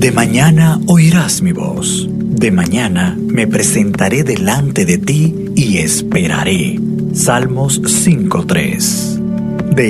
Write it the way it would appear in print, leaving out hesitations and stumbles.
De mañana oirás mi voz. De mañana me presentaré delante de ti y esperaré. Salmos 5:3.